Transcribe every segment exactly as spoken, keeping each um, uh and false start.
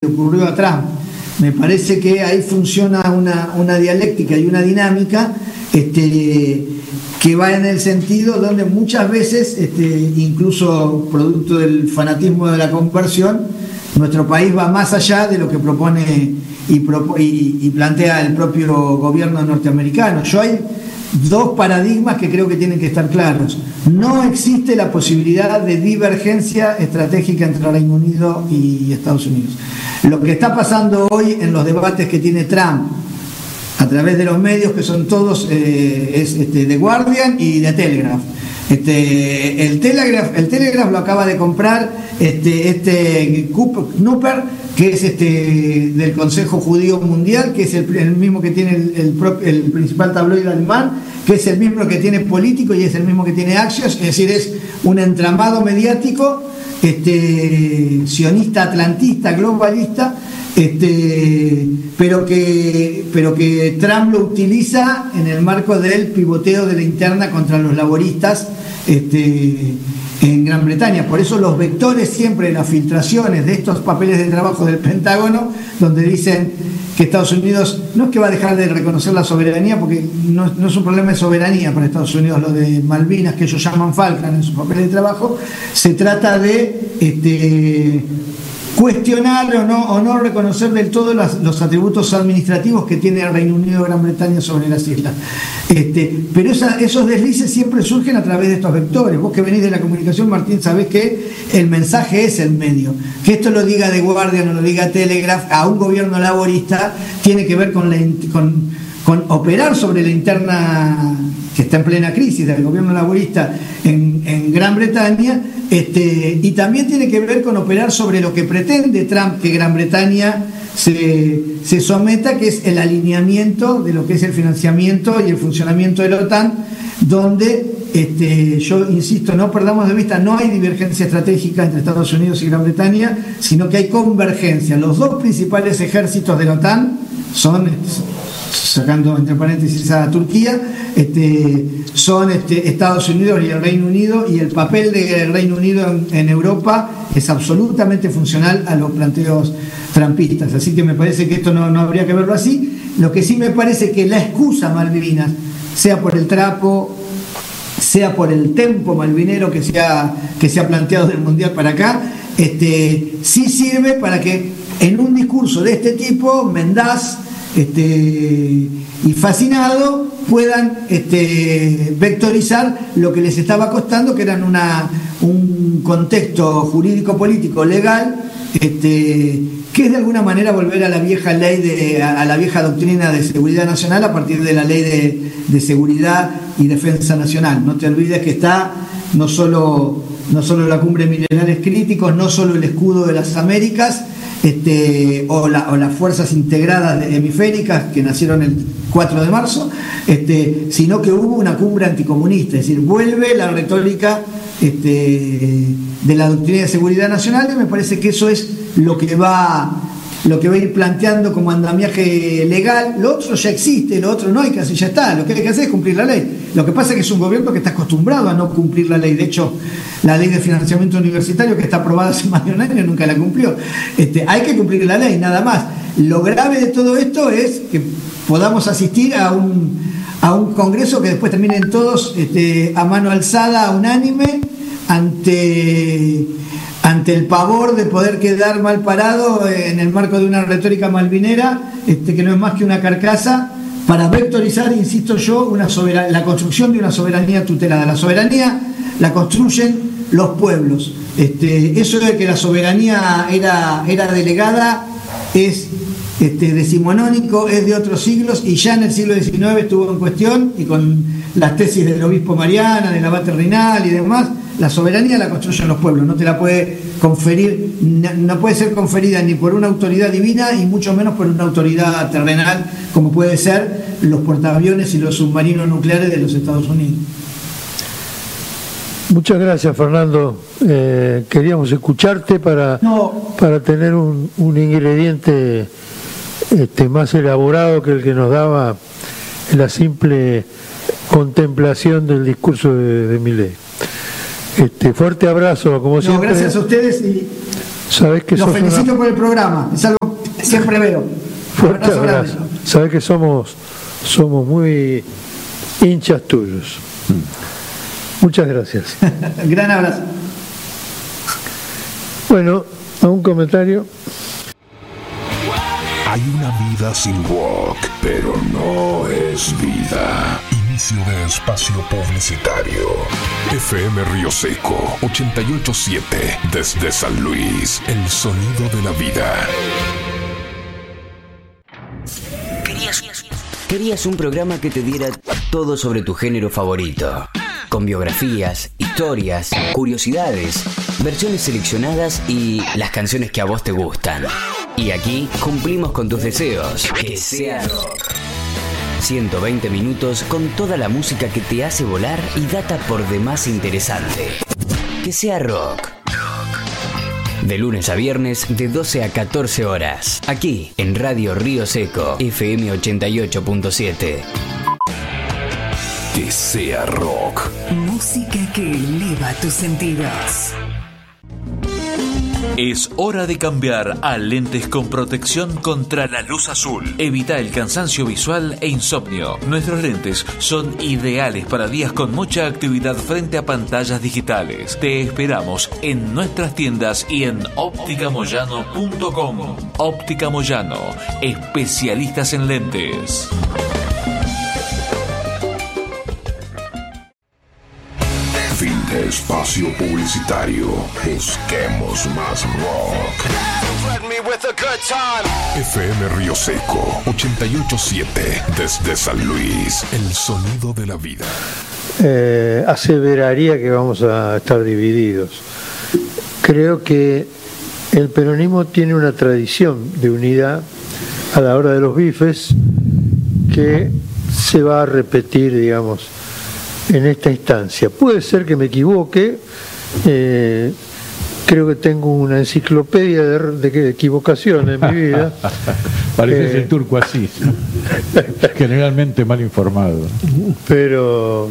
ocurrió a Trump. Me parece que ahí funciona una, una dialéctica y una dinámica este, que va en el sentido donde muchas veces, este, incluso producto del fanatismo de la conversión, nuestro país va más allá de lo que propone y, propo, y, y plantea el propio gobierno norteamericano. Yo hay dos paradigmas que creo que tienen que estar claros. No existe la posibilidad de divergencia estratégica entre Reino Unido y Estados Unidos. Lo que está pasando hoy en los debates que tiene Trump a través de los medios, que son todos eh, es este, The Guardian y The Telegraph. Este, el Telegraph, el Telegraph lo acaba de comprar este, este Knupper, que es este del Consejo Judío Mundial, que es el, el mismo que tiene el, el, el principal tabloide alemán, que es el mismo que tiene Político y es el mismo que tiene Axios, es decir, es un entramado mediático este, sionista, atlantista, globalista, este, pero que, pero que Trump lo utiliza en el marco del pivoteo de la interna contra los laboristas este, en Gran Bretaña. Por eso los vectores siempre de las filtraciones de estos papeles de trabajo del Pentágono, donde dicen que Estados Unidos no es que va a dejar de reconocer la soberanía, porque no, no es un problema de soberanía para Estados Unidos lo de Malvinas, que ellos llaman Falkland en sus papeles de trabajo, se trata de este, cuestionar o no, o no reconocer del todo las, los atributos administrativos que tiene el Reino Unido y Gran Bretaña sobre las islas. Este, pero esa, esos deslices siempre surgen a través de estos vectores. Vos que venís de la comunicación, Martín, sabés que el mensaje es el medio. Que esto lo diga The Guardian o lo diga Telegraph a un gobierno laborista tiene que ver con, la, con, con operar sobre la interna que está en plena crisis del gobierno laborista en, en Gran Bretaña, este, y también tiene que ver con operar sobre lo que pretende Trump que Gran Bretaña se, se someta, que es el alineamiento de lo que es el financiamiento y el funcionamiento de la OTAN, donde este, yo insisto, no perdamos de vista, no hay divergencia estratégica entre Estados Unidos y Gran Bretaña, sino que hay convergencia. Los dos principales ejércitos de la OTAN son, sacando entre paréntesis a Turquía, este, son este, Estados Unidos y el Reino Unido, y el papel del Reino Unido en, en Europa es absolutamente funcional a los planteos trumpistas. Así que me parece que esto no, no habría que verlo así. Lo que sí me parece que la excusa Malvinas, sea por el trapo, sea por el tempo malvinero que se ha, que se ha planteado del Mundial para acá, este, sí sirve para que en un discurso de este tipo, mendaz este, y fascinado, puedan este, vectorizar lo que les estaba costando, que eran una, un contexto jurídico-político legal, este, que es de alguna manera volver a la vieja ley de, a la vieja doctrina de seguridad nacional a partir de la ley de, de seguridad y defensa nacional. No te olvides que está no solo, no solo la cumbre de minerales críticos, no solo el escudo de las Américas, este, o, la, o las fuerzas integradas hemisféricas que nacieron el cuatro de marzo, este, sino que hubo una cumbre anticomunista, es decir, vuelve la retórica este, de la doctrina de seguridad nacional, y me parece que eso es lo que va lo que va a ir planteando como andamiaje legal. Lo otro ya existe, lo otro no hay que hacer, ya está, lo que hay que hacer es cumplir la ley. Lo que pasa es que es un gobierno que está acostumbrado a no cumplir la ley. De hecho, la ley de financiamiento universitario, que está aprobada hace más de un año, nunca la cumplió. Este, hay que cumplir la ley, nada más. Lo grave de todo esto es que podamos asistir a un, a un congreso que después terminen todos este, a mano alzada, unánime, ante... ante el pavor de poder quedar mal parado en el marco de una retórica malvinera, este, que no es más que una carcasa para vectorizar, insisto yo, una soberan- la construcción de una soberanía tutelada. La soberanía la construyen los pueblos. Este, eso de que la soberanía era, era delegada es este, decimonónico, es de otros siglos, y ya en el siglo diecinueve estuvo en cuestión, y con las tesis del obispo Mariana, del abate Reinal y demás. La soberanía la construyen los pueblos, no te la puede conferir, no puede ser conferida ni por una autoridad divina y mucho menos por una autoridad terrenal, como puede ser los portaaviones y los submarinos nucleares de los Estados Unidos. Muchas gracias, Fernando. Eh, queríamos escucharte para, no. para tener un, un ingrediente este, más elaborado que el que nos daba la simple contemplación del discurso de, de Milei. Este, fuerte abrazo, como no, siempre. Gracias a ustedes y sabés que los felicito una... por el programa. Es algo Siempre veo. Fuerte abrazo. Sabes que somos, somos muy hinchas tuyos. Muchas gracias. Gran abrazo. Bueno, a un comentario. Hay una vida sin rock, pero no es vida. Inicio de espacio publicitario. F M Río Seco ochenta y ocho punto siete desde San Luis, el sonido de la vida. ¿Querías, querías un programa que te diera todo sobre tu género favorito? Con biografías, historias, curiosidades, versiones seleccionadas y las canciones que a vos te gustan. Y aquí cumplimos con tus deseos. Que sea rock. ciento veinte minutos con toda la música que te hace volar y data por demás interesante. Que sea rock. De lunes a viernes de doce a catorce horas. Aquí en Radio Río Seco, F M ochenta y ocho punto siete. Que sea rock. Música que eleva tus sentidos. Es hora de cambiar a lentes con protección contra la luz azul. Evita el cansancio visual e insomnio. Nuestros lentes son ideales para días con mucha actividad frente a pantallas digitales. Te esperamos en nuestras tiendas y en óptica moyano punto com. Óptica Moyano, especialistas en lentes. Fin de espacio publicitario. Busquemos más rock. F M Río Seco ochenta y ocho punto siete desde San Luis, el sonido de la vida. Eh, aseveraría que vamos a estar divididos. Creo que el peronismo tiene una tradición de unidad a la hora de los bifes que se va a repetir, digamos, en esta instancia. Puede ser que me equivoque, eh, creo que tengo una enciclopedia de, de equivocaciones en mi vida. Pareces eh, el turco así, generalmente mal informado. Pero,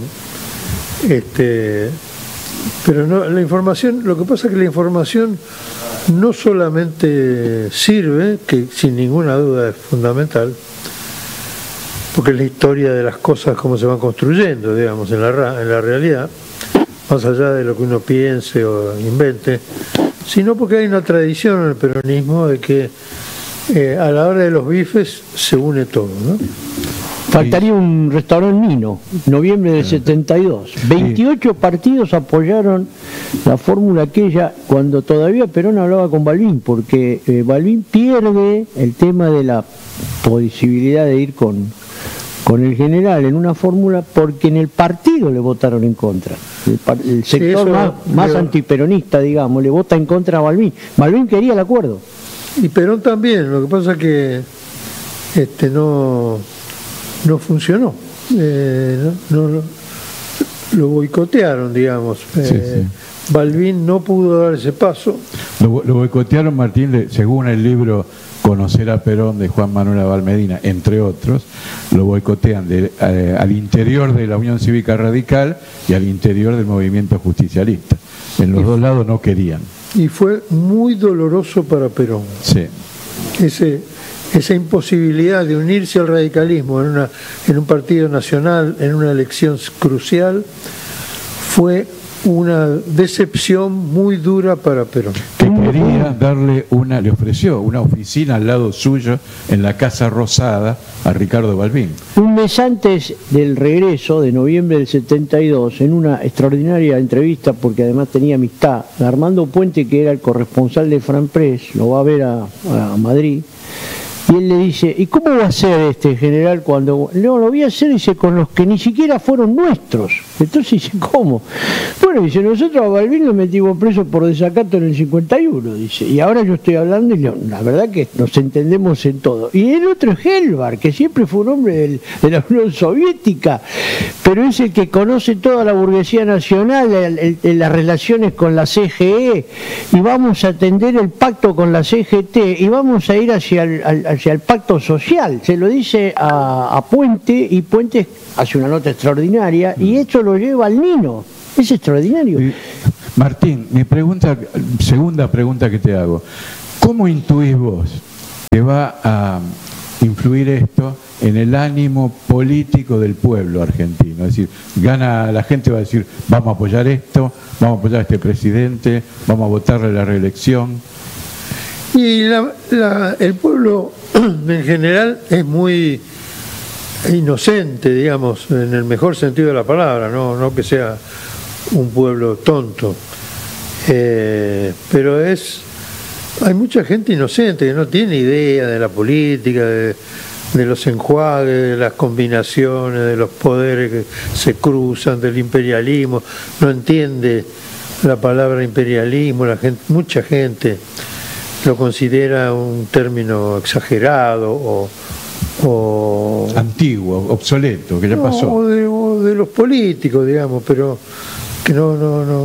este, pero no, la información, lo que pasa es que la información no solamente sirve, que sin ninguna duda es fundamental, porque es la historia de las cosas como se van construyendo, digamos, en la, en la realidad, más allá de lo que uno piense o invente, sino porque hay una tradición en el peronismo de que eh, a la hora de los bifes se une todo, ¿no? Faltaría un restaurante Nino, noviembre del setenta y dos. veintiocho partidos apoyaron la fórmula aquella cuando todavía Perón hablaba con Balbín, porque eh, Balbín pierde el tema de la posibilidad de ir con, con el general en una fórmula porque en el partido le votaron en contra. El, el sector sí, más, más antiperonista, digamos, le vota en contra a Balbín. Balbín quería el acuerdo. Y Perón también, lo que pasa es que este no... no funcionó, eh, no, no, lo boicotearon, digamos. Eh, sí, sí. Balbín no pudo dar ese paso. Lo, lo boicotearon, Martín, según el libro Conocer a Perón de Juan Manuel Abal Medina, entre otros, lo boicotean de, eh, al interior de la Unión Cívica Radical y al interior del movimiento justicialista. En los y, dos lados no querían. Y fue muy doloroso para Perón. Sí. Ese... esa imposibilidad de unirse al radicalismo en, una, en un partido nacional, en una elección crucial, fue una decepción muy dura para Perón. Que quería darle una, le ofreció una oficina al lado suyo en la Casa Rosada a Ricardo Balbín. Un mes antes del regreso, de noviembre del setenta y dos, en una extraordinaria entrevista, porque además tenía amistad, Armando Puente, que era el corresponsal de Fran Press, lo va a ver a, a Madrid. Y él le dice, ¿y cómo va a ser este general cuando...? No, lo voy a hacer, dice, con los que ni siquiera fueron nuestros. Entonces dice, ¿cómo? Bueno, dice, nosotros a Balbín lo metimos preso por desacato en el cincuenta y uno, dice. Y ahora yo estoy hablando y la verdad que nos entendemos en todo. Y el otro es Helvar, que siempre fue un hombre del, de la Unión Soviética, pero es el que conoce toda la burguesía nacional, el, el, el, las relaciones con la C G E, y vamos a atender el pacto con la C G T, y vamos a ir hacia el... Al, hacia el pacto social, se lo dice a, a Puente, y Puente hace una nota extraordinaria, y esto lo lleva al Nino, es extraordinario. Martín, mi pregunta, segunda pregunta que te hago, ¿cómo intuís vos que va a influir esto en el ánimo político del pueblo argentino. Es decir, gana la gente, va a decir, vamos a apoyar esto, vamos a apoyar a este presidente, vamos a votarle la reelección. Y la, la, el pueblo en general es muy inocente, digamos, en el mejor sentido de la palabra, no, no que sea un pueblo tonto, eh, pero es hay mucha gente inocente que no tiene idea de la política, de, de los enjuagues, de las combinaciones, de los poderes que se cruzan, del imperialismo, no entiende la palabra imperialismo, la gente, mucha gente lo considera un término exagerado o, o antiguo, obsoleto, que ya no, pasó. O de, o de los políticos, digamos, pero que no, no, no.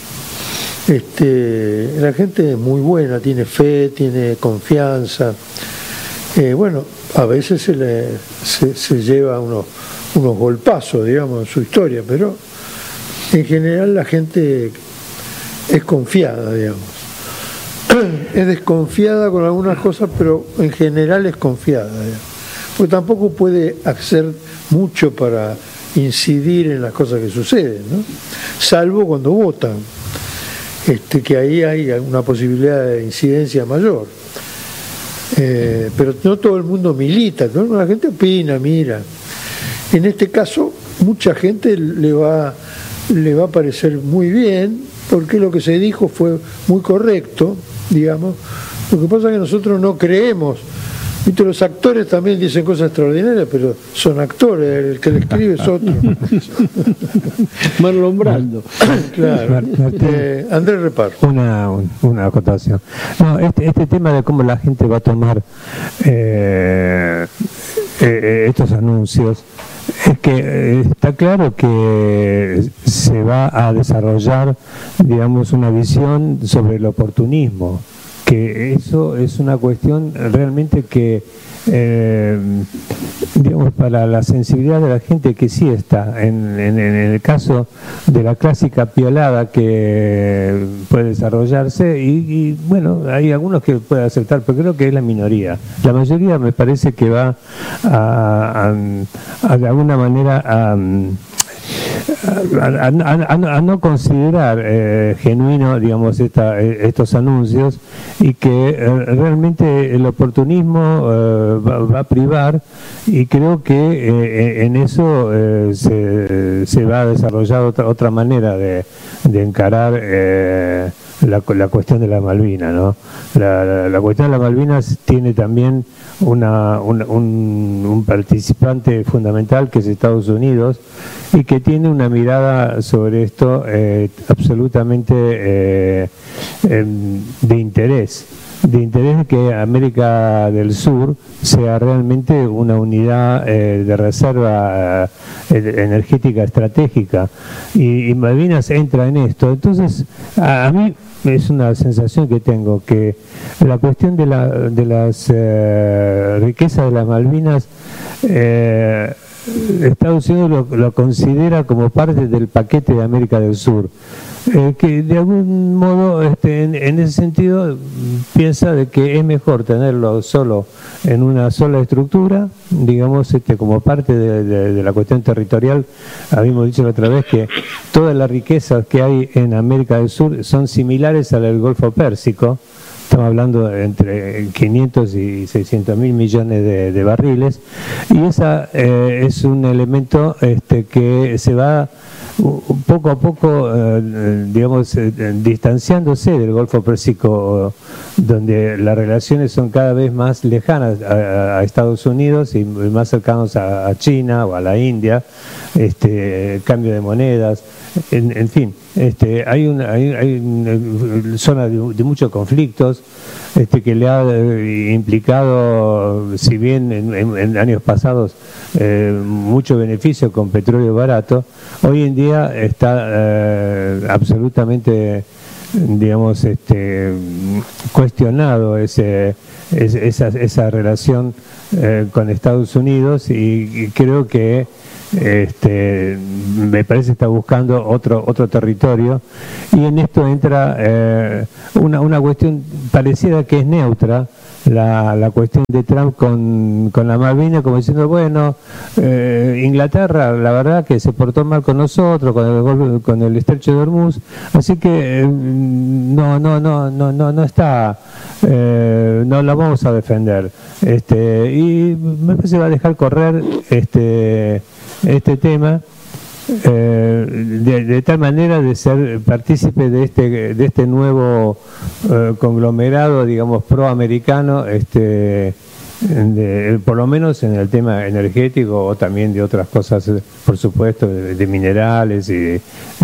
Este, la gente es muy buena, tiene fe, tiene confianza. Eh, bueno, a veces se le se, se lleva unos, unos golpazos, digamos, en su historia, pero en general la gente es confiada, digamos. Es desconfiada con algunas cosas, pero en general es confiada, digamos. Porque tampoco puede hacer mucho para incidir en las cosas que suceden, ¿no? Salvo cuando votan. Este, que ahí hay una posibilidad de incidencia mayor. Eh, pero no todo el mundo milita, ¿no? La gente opina, mira. En este caso, mucha gente le va, le va a parecer muy bien, porque lo que se dijo fue muy correcto, digamos. Lo que pasa es que nosotros no creemos. ¿Viste? Los actores también dicen cosas extraordinarias, pero son actores, el que le escribe es otro. Marlon Brando. Claro. Eh, Andrés Repar. Una, una acotación. No, este, este tema de cómo la gente va a tomar eh, eh, estos anuncios, es que eh, está claro que se va a desarrollar, digamos, una visión sobre el oportunismo, que eso es una cuestión realmente que, eh, digamos, para la sensibilidad de la gente que sí está, en, en, en el caso de la clásica piolada que puede desarrollarse, y, y bueno, hay algunos que pueden aceptar, pero creo que es la minoría. La mayoría me parece que va a, a, a de alguna manera a... A, a, a, a no considerar eh, genuino, digamos, esta, estos anuncios, y que eh, realmente el oportunismo eh, va, va a privar, y creo que eh, en eso eh, se, se va a desarrollar otra, otra manera de, de encarar eh, la, la cuestión de la Malvinas, ¿no? La, la, la cuestión de las Malvinas tiene también una, un, un, un participante fundamental, que es Estados Unidos, y que tiene una mirada sobre esto eh, absolutamente eh, eh, de interés, de interés de que América del Sur sea realmente una unidad eh, de reserva eh, energética estratégica, y, y Malvinas entra en esto. Entonces, a, a mí es una sensación que tengo, que la cuestión de, la, de las eh, riquezas de las Malvinas, eh, Estados Unidos lo, lo considera como parte del paquete de América del Sur, eh, que de algún modo este, en, en ese sentido piensa de que es mejor tenerlo solo en una sola estructura, digamos, este, como parte de, de, de la cuestión territorial. Habíamos dicho la otra vez que todas las riquezas que hay en América del Sur son similares a la del Golfo Pérsico. Estamos hablando de entre quinientos y seiscientos mil millones de, de barriles, y esa eh, es un elemento este, que se va poco a poco, eh, digamos, eh, distanciándose del Golfo Pérsico, donde las relaciones son cada vez más lejanas a, a Estados Unidos y más cercanos a, a China o a la India, este, cambio de monedas, en, en fin. Este, hay una, hay, hay una zona de, de muchos conflictos este, que le ha eh, implicado, si bien en, en, en años pasados, eh, mucho beneficio con petróleo barato, hoy en día está eh, absolutamente, digamos, este, cuestionado ese, ese, esa, esa relación eh, con Estados Unidos, y, y creo que Este, me parece que está buscando otro otro territorio, y en esto entra eh, una, una cuestión parecida, que es neutra, la, la cuestión de Trump con, con la Malvinas, como diciendo, bueno, eh, Inglaterra la verdad que se portó mal con nosotros, con el, con el estrecho de Hormuz, así que eh, no, no, no, no, no, no está, eh, no la vamos a defender, este, y me parece que va a dejar correr este, este tema. Eh, de, de tal manera de ser partícipe de este de este nuevo eh, conglomerado, digamos, proamericano, este, de, por lo menos en el tema energético o también de otras cosas, por supuesto, de, de minerales y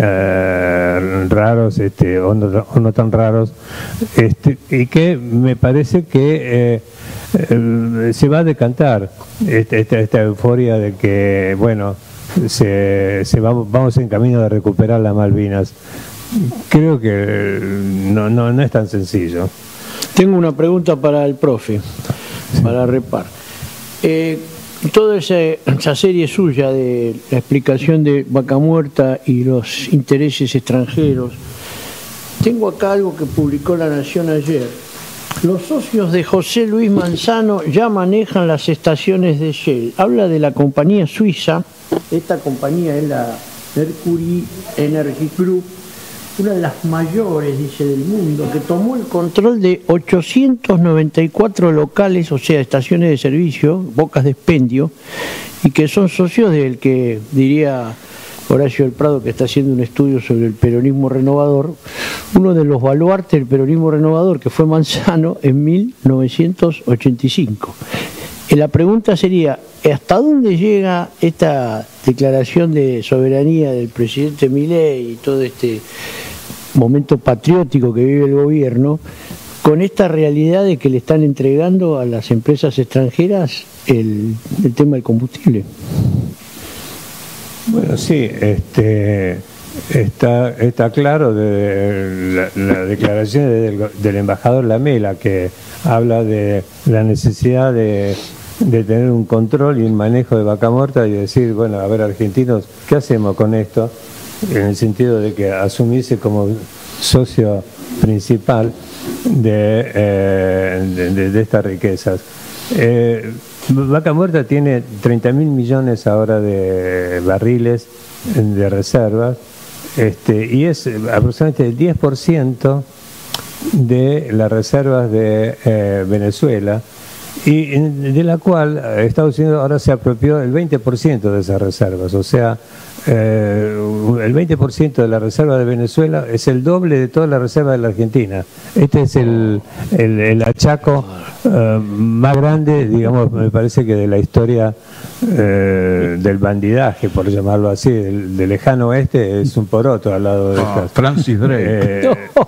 eh, raros, este, o no, o no tan raros, este, y que me parece que eh, eh, se va a decantar esta, esta, esta euforia de que, bueno, Se, se va, vamos en camino de recuperar las Malvinas. Creo que no, no, no es tan sencillo. Tengo una pregunta para el profe, sí. para Repar. Eh, toda esa, esa serie suya de la explicación de Vaca Muerta y los intereses extranjeros, tengo acá algo que publicó La Nación ayer. Los socios de José Luis Manzano ya manejan las estaciones de Shell. Habla de la compañía suiza. Esta compañía es la Mercury Energy Group, una de las mayores, dice, del mundo, que tomó el control de ochocientos noventa y cuatro locales, o sea, estaciones de servicio, bocas de expendio, y que son socios del que diría Horacio del Prado, que está haciendo un estudio sobre el peronismo renovador, uno de los baluartes del peronismo renovador, que fue Manzano en mil novecientos ochenta y cinco. Y la pregunta sería, ¿hasta dónde llega esta declaración de soberanía del presidente Milei y todo este momento patriótico que vive el gobierno con esta realidad de que le están entregando a las empresas extranjeras el, el tema del combustible? Bueno, sí, este, está, está claro de la, la declaración del, del embajador Lamela, que habla de la necesidad de, de tener un control y un manejo de Vaca Muerta y decir, bueno, a ver, argentinos, ¿qué hacemos con esto? En el sentido de que asumirse como socio principal de, eh, de, de, de estas riquezas. Eh, Vaca Muerta tiene treinta mil millones ahora de barriles de reservas, este, y es aproximadamente el diez por ciento de las reservas de eh, Venezuela, y de la cual Estados Unidos ahora se apropió el veinte por ciento de esas reservas, o sea, eh, el veinte por ciento de la reserva de Venezuela es el doble de toda la reserva de la Argentina. Este es el, el, el achaco eh, más grande, digamos, me parece que de la historia eh, del bandidaje, por llamarlo así, del, del lejano oeste, es un poroto al lado de oh, estas. Francis Drake. Eh,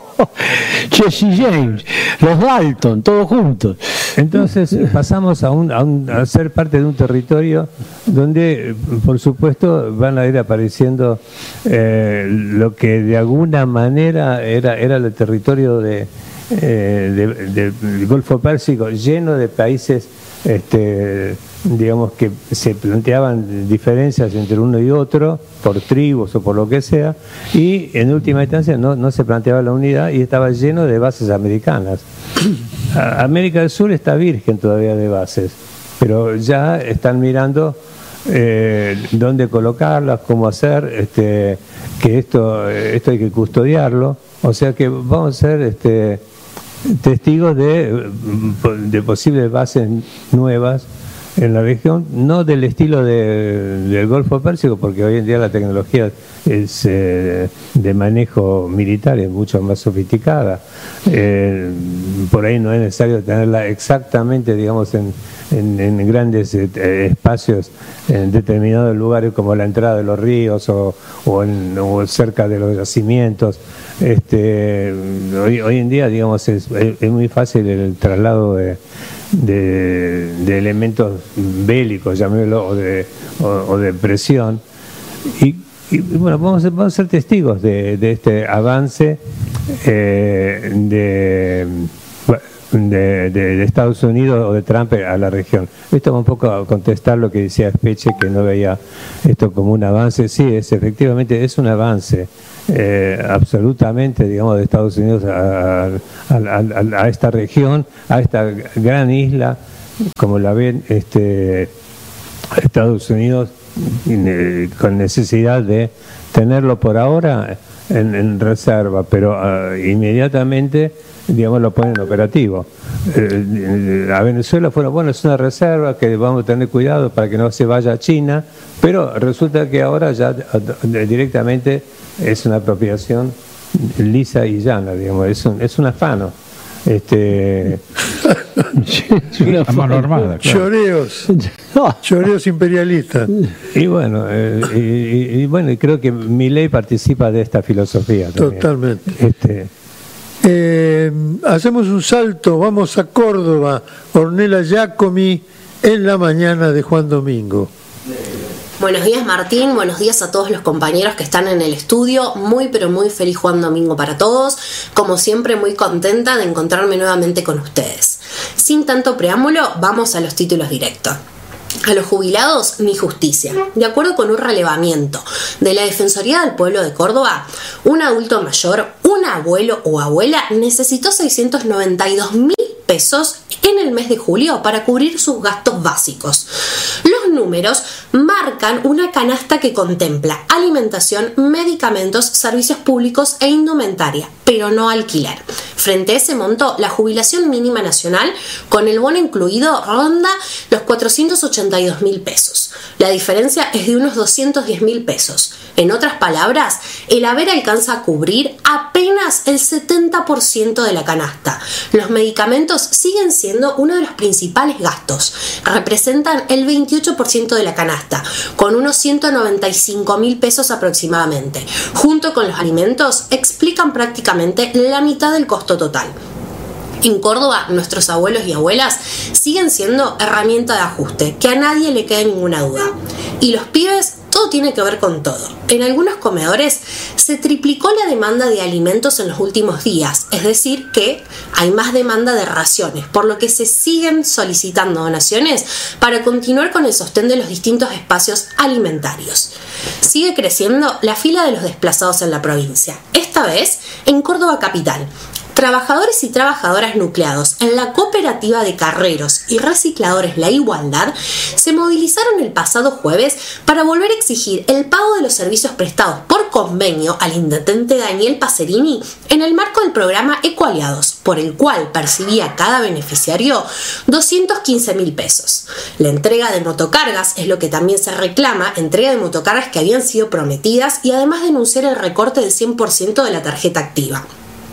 Jesse James, los Dalton, todos juntos. Entonces pasamos a, un, a, un, a ser parte de un territorio donde, por supuesto, van a ir apareciendo eh, lo que de alguna manera era, era el territorio de, eh, de, de, del Golfo Pérsico, lleno de países, este, digamos, que se planteaban diferencias entre uno y otro por tribus o por lo que sea, y en última instancia no, no se planteaba la unidad y estaba lleno de bases americanas. América del Sur está virgen todavía de bases, pero ya están mirando eh, dónde colocarlas, cómo hacer, este, que esto, esto hay que custodiarlo, o sea que vamos a ser este, testigos de, de posibles bases nuevas en la región, no del estilo de, del Golfo Pérsico, porque hoy en día la tecnología es eh, de manejo militar, es mucho más sofisticada. Eh, por ahí no es necesario tenerla exactamente, digamos, en, en, en grandes eh, espacios, en determinados lugares como la entrada de los ríos o, o, en, o cerca de los yacimientos. Este, hoy, hoy en día, digamos, es, es muy fácil el traslado de De, de elementos bélicos, llamémoslo, o de, o, o de presión, y, y bueno, vamos a, vamos a ser testigos de, de este avance eh, de, de, de, de Estados Unidos o de Trump a la región. Esto va un poco a contestar lo que decía Speche, que no veía esto como un avance. Sí, es efectivamente es un avance eh, absolutamente, digamos, de Estados Unidos a, a, a, a esta región, a esta gran isla, como la ven este, Estados Unidos, eh, con necesidad de tenerlo por ahora en, en reserva, pero uh, inmediatamente, digamos, lo ponen operativo. Eh, a Venezuela fueron, bueno, es una reserva que vamos a tener cuidado para que no se vaya a China, pero resulta que ahora ya directamente es una apropiación lisa y llana, digamos, es un, es un afano. Este, una mano armada, claro. Choreos, choreos imperialistas. Y bueno, eh, y, y bueno, y creo que Milei participa de esta filosofía también. Totalmente. Este, eh, hacemos un salto, vamos a Córdoba. Ornella Giacomi en la mañana de Juan Domingo. Buenos días, Martín, buenos días a todos los compañeros que están en el estudio. Muy pero muy feliz Juan Domingo para todos. Como siempre, muy contenta de encontrarme nuevamente con ustedes. Sin tanto preámbulo, vamos a los títulos directos. A los jubilados, ni justicia. De acuerdo con un relevamiento de la Defensoría del Pueblo de Córdoba, un adulto mayor, un abuelo o abuela, necesitó seiscientos noventa y dos mil pesos en el mes de julio para cubrir sus gastos básicos. Los números marcan una canasta que contempla alimentación, medicamentos, servicios públicos e indumentaria, pero no alquiler. Frente a ese monto, la jubilación mínima nacional, con el bono incluido, ronda los cuatrocientos ochenta y dos mil pesos. La diferencia es de unos doscientos diez mil pesos. En otras palabras, el haber alcanza a cubrir apenas el setenta por ciento de la canasta. Los medicamentos siguen siendo uno de los principales gastos. Representan el veintiocho por ciento de la canasta, con unos ciento noventa y cinco mil pesos aproximadamente. Junto con los alimentos, explican prácticamente la mitad del costo total. En Córdoba, nuestros abuelos y abuelas siguen siendo herramienta de ajuste, que a nadie le quede ninguna duda. Y los pibes, todo tiene que ver con todo. En algunos comedores se triplicó la demanda de alimentos en los últimos días, es decir, que hay más demanda de raciones, por lo que se siguen solicitando donaciones para continuar con el sostén de los distintos espacios alimentarios. Sigue creciendo la fila de los desplazados en la provincia, esta vez en Córdoba capital. Trabajadores y trabajadoras nucleados en la cooperativa de carreros y recicladores La Igualdad se movilizaron el pasado jueves para volver a exigir el pago de los servicios prestados por convenio al intendente Daniel Pacerini en el marco del programa Ecoaliados, por el cual percibía cada beneficiario doscientos quince mil pesos. La entrega de motocargas es lo que también se reclama, entrega de motocargas que habían sido prometidas y además denunciar el recorte del cien por ciento de la tarjeta activa.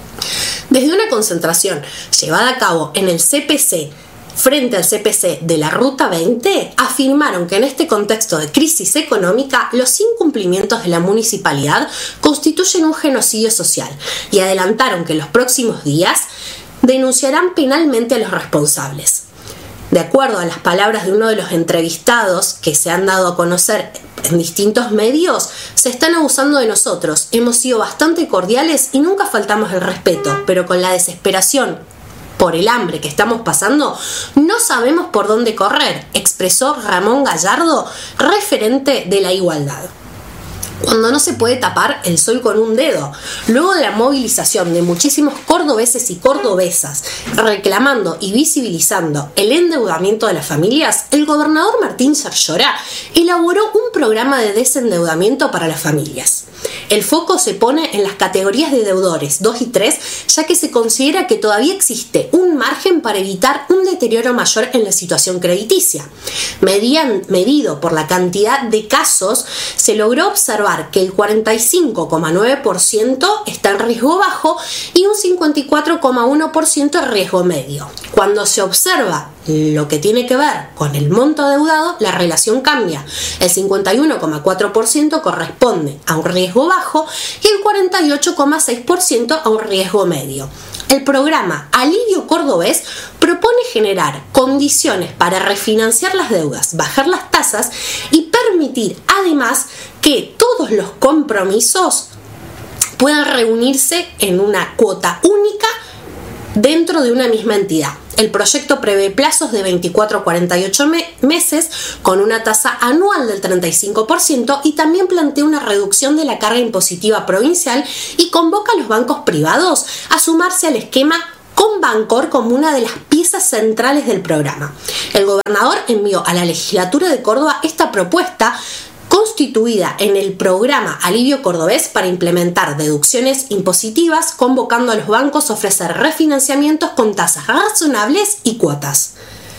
Desde una concentración llevada a cabo en el C P C frente al C P C de la Ruta veinte, afirmaron que en este contexto de crisis económica los incumplimientos de la municipalidad constituyen un genocidio social y adelantaron que en los próximos días denunciarán penalmente a los responsables. De acuerdo a las palabras de uno de los entrevistados que se han dado a conocer en distintos medios, se están abusando de nosotros. Hemos sido bastante cordiales y nunca faltamos el respeto, pero con la desesperación por el hambre que estamos pasando, no sabemos por dónde correr, expresó Ramón Gallardo, referente de La Igualdad. Cuando no se puede tapar el sol con un dedo, luego de la movilización de muchísimos cordobeses y cordobesas reclamando y visibilizando el endeudamiento de las familias, el gobernador Martín Yarlora elaboró un programa de desendeudamiento para las familias. El foco se pone en las categorías de deudores dos y tres, ya que se considera que todavía existe un margen para evitar un deterioro mayor en la situación crediticia. Median, medido por la cantidad de casos, se logró observar que el cuarenta y cinco coma nueve por ciento está en riesgo bajo y un cincuenta y cuatro coma uno por ciento en riesgo medio. Cuando se observa lo que tiene que ver con el monto adeudado, la relación cambia. El cincuenta y uno coma cuatro por ciento corresponde a un riesgo bajo y el cuarenta y ocho coma seis por ciento a un riesgo medio. El programa Alivio Cordobés propone generar condiciones para refinanciar las deudas, bajar las tasas y permitir además que todos los compromisos puedan reunirse en una cuota única dentro de una misma entidad. El proyecto prevé plazos de veinticuatro a cuarenta y ocho me- meses con una tasa anual del treinta y cinco por ciento y también plantea una reducción de la carga impositiva provincial y convoca a los bancos privados a sumarse al esquema con Bancor como una de las piezas centrales del programa. El gobernador envió a la legislatura de Córdoba esta propuesta constituida en el programa Alivio Cordobés para implementar deducciones impositivas, convocando a los bancos a ofrecer refinanciamientos con tasas razonables y cuotas.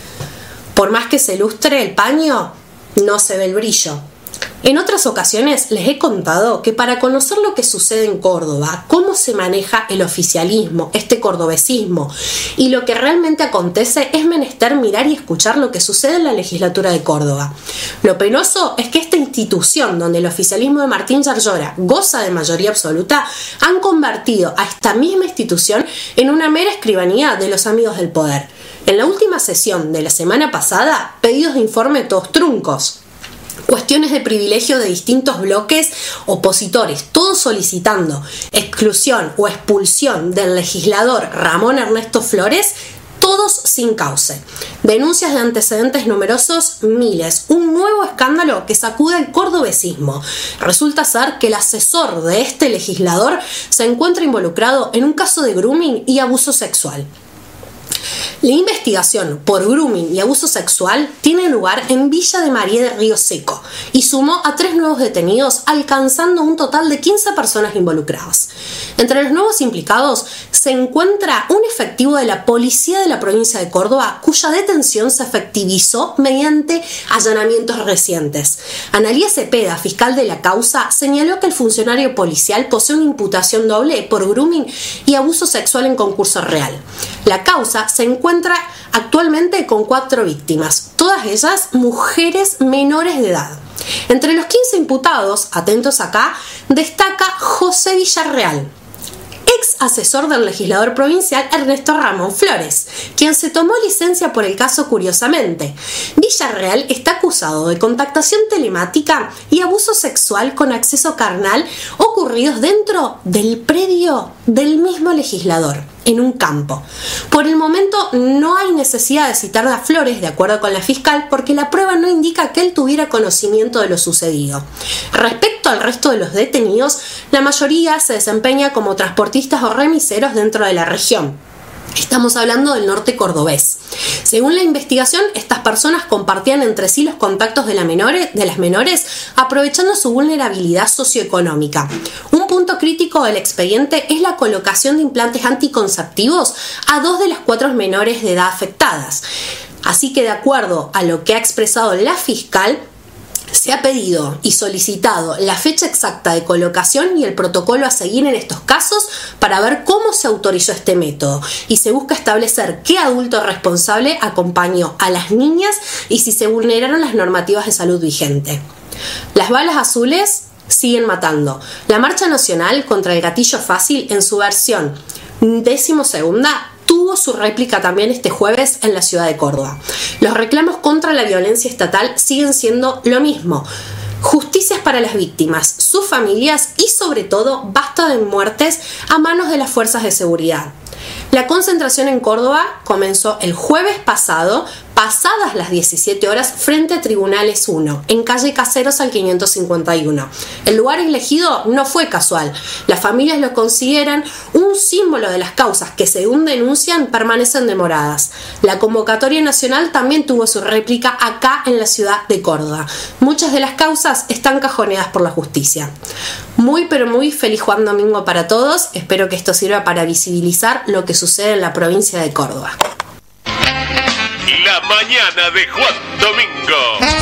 Por más que se lustre el paño, no se ve el brillo. En otras ocasiones les he contado que para conocer lo que sucede en Córdoba, cómo se maneja el oficialismo, este cordobesismo y lo que realmente acontece, es menester mirar y escuchar lo que sucede en la legislatura de Córdoba. Lo penoso es que esta institución, donde el oficialismo de Martín Yarlora goza de mayoría absoluta, han convertido a esta misma institución en una mera escribanía de los amigos del poder. En la última sesión de la semana pasada, pedidos de informe todos truncos. Cuestiones de privilegio de distintos bloques opositores, todos solicitando exclusión o expulsión del legislador Ramón Ernesto Flores, todos sin cauce. Denuncias de antecedentes numerosos, miles. Un nuevo escándalo que sacude el cordobesismo. Resulta ser que el asesor de este legislador se encuentra involucrado en un caso de grooming y abuso sexual. La investigación por grooming y abuso sexual tiene lugar en Villa de María de Río Seco y sumó a tres nuevos detenidos, alcanzando un total de quince personas involucradas. Entre los nuevos implicados se encuentra un efectivo de la policía de la provincia de Córdoba, cuya detención se efectivizó mediante allanamientos recientes. Analía Cepeda, fiscal de la causa, señaló que el funcionario policial posee una imputación doble por grooming y abuso sexual en concurso real. La causa se encuentra actualmente con cuatro víctimas, todas ellas mujeres menores de edad. Entre los quince imputados, atentos acá, destaca José Villarreal, ex asesor del legislador provincial Ernesto Ramón Flores, quien se tomó licencia por el caso curiosamente. Villarreal está acusado de contactación telemática y abuso sexual con acceso carnal ocurridos dentro del predio del mismo legislador, en un campo. Por el momento no hay necesidad de citar a Flores, de acuerdo con la fiscal, porque la prueba no indica que él tuviera conocimiento de lo sucedido. Respecto al resto de los detenidos, la mayoría se desempeña como transportistas o remiseros dentro de la región. Estamos hablando del norte cordobés. Según la investigación, estas personas compartían entre sí los contactos de, la menores, de las menores, aprovechando su vulnerabilidad socioeconómica. Un punto crítico del expediente es la colocación de implantes anticonceptivos a dos de las cuatro menores de edad afectadas. Así que, de acuerdo a lo que ha expresado la fiscal, se ha pedido y solicitado la fecha exacta de colocación y el protocolo a seguir en estos casos para ver cómo se autorizó este método, y se busca establecer qué adulto responsable acompañó a las niñas y si se vulneraron las normativas de salud vigente. Las balas azules siguen matando. La marcha nacional contra el gatillo fácil, en su versión decimosegunda, tuvo su réplica también este jueves en la ciudad de Córdoba. Los reclamos contra la violencia estatal siguen siendo lo mismo. Justicias para las víctimas, sus familias y, sobre todo, basta de muertes a manos de las fuerzas de seguridad. La concentración en Córdoba comenzó el jueves pasado, pasadas las diecisiete horas, frente a Tribunales uno, en calle Caseros al quinientos cincuenta y uno. El lugar elegido no fue casual. Las familias lo consideran un símbolo de las causas que, según denuncian, permanecen demoradas. La convocatoria nacional también tuvo su réplica acá en la ciudad de Córdoba. Muchas de las causas están cajoneadas por la justicia. Muy pero muy feliz Juan Domingo para todos. Espero que esto sirva para visibilizar lo que sucede en la provincia de Córdoba. La mañana de Juan Domingo.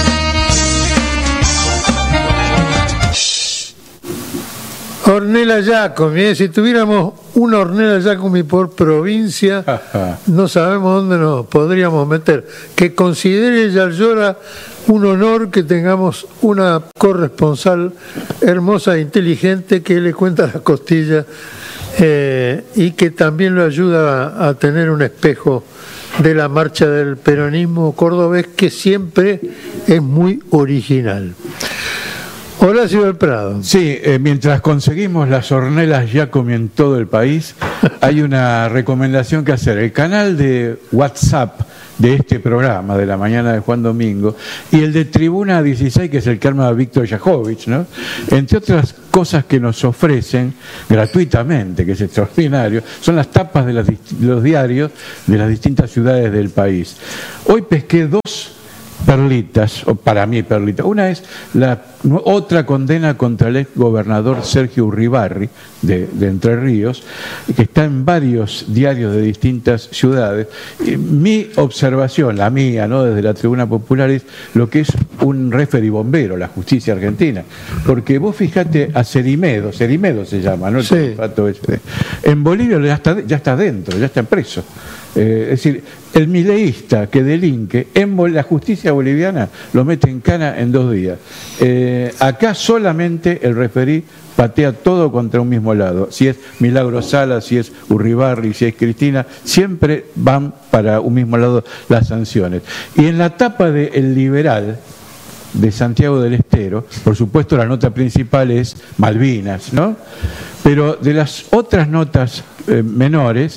Ornella Giacomi, si tuviéramos una Ornella Giacomi por provincia, no sabemos dónde nos podríamos meter. Que considere Yarlora un honor que tengamos una corresponsal hermosa e inteligente que le cuenta las costillas eh, y que también lo ayuda a, a tener un espejo de la marcha del peronismo cordobés, que siempre es muy original. Horacio del Prado. Sí, eh, mientras conseguimos las Ornellas Giacomi en todo el país, hay una recomendación que hacer. El canal de WhatsApp de este programa de la mañana de Juan Domingo y el de Tribuna dieciséis, que es el que arma Víctor Yahovich, ¿no? Entre otras cosas que nos ofrecen gratuitamente, que es extraordinario, son las tapas de, las, de los diarios de las distintas ciudades del país. Hoy pesqué dos perlitas, o para mí perlitas. Una es la otra condena contra el ex gobernador Sergio Uribarri de, de Entre Ríos, que está en varios diarios de distintas ciudades. Y mi observación, la mía, ¿no?, desde la Tribuna Popular, es lo que es un referí bombero, la justicia argentina. Porque vos fijate a Cerimedo, Cerimedo se llama, ¿no? El sí. ese. En Bolivia ya está, ya está dentro, ya está preso. Eh, es decir, el mileísta que delinque en la justicia boliviana lo mete en cana en dos días. Eh, acá solamente el referí patea todo contra un mismo lado. Si es Milagro Sala, si es Urribarri, si es Cristina, siempre van para un mismo lado las sanciones. Y en la tapa de El Liberal de Santiago del Estero, por supuesto la nota principal es Malvinas, ¿no? Pero de las otras notas eh, menores,